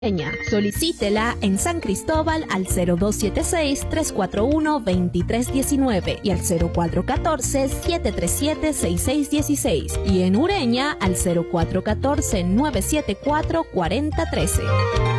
Solicítela en San Cristóbal al 0276-341-2319 y al 0414-737-6616 y en Ureña al 0414-974-4013.